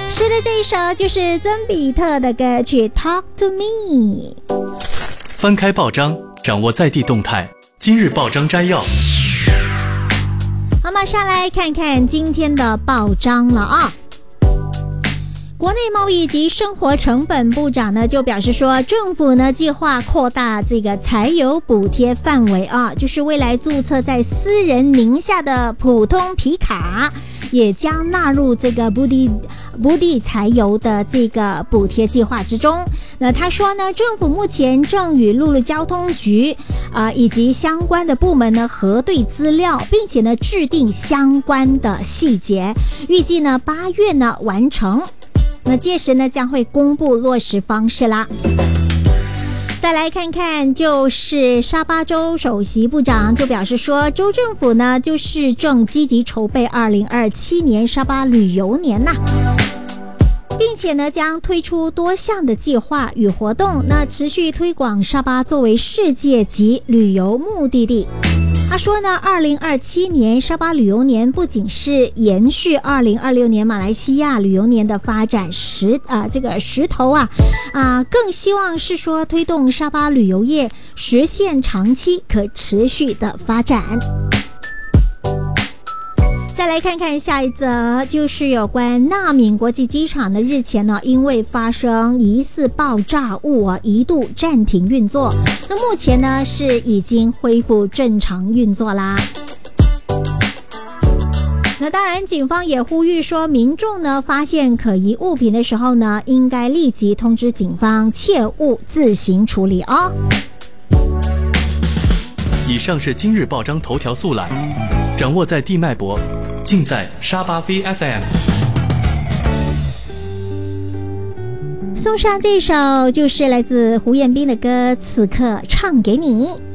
是的，这一首就是曾比特的歌曲 Talk to Me。 翻开报章，掌握在地动态，今日报章摘要。 好，马上来看看今天的报章了啊。国内贸易及生活成本部长呢就表示说，政府呢计划扩大这个柴油补贴范围啊，就是未来注册在私人名下的普通皮卡也将纳入这个布地柴油的这个补贴计划之中。那他说呢，政府目前正与陆路交通局以及相关的部门呢核对资料，并且呢制定相关的细节，预计呢8月呢完成。那届时呢将会公布落实方式啦。再来看看，就是沙巴州首席部长就表示说，州政府呢就是正积极筹备2027年沙巴旅游年呐，并且呢将推出多项的计划与活动，那持续推广沙巴作为世界级旅游目的地。他说呢，2027年沙巴旅游年不仅是延续2026年马来西亚旅游年的发展石头更希望是说推动沙巴旅游业实现长期可持续的发展。再来看看下一则，就是有关纳敏国际机场的日前呢，因为发生疑似爆炸物一度暂停运作。那目前呢是已经恢复正常运作啦。那当然，警方也呼吁说，民众呢发现可疑物品的时候呢，应该立即通知警方，切勿自行处理哦。 以上是今日报章头条速览，掌握在地脉搏，尽在沙巴 VFM。 送上这首就是来自胡彦斌的歌《此刻唱给你》。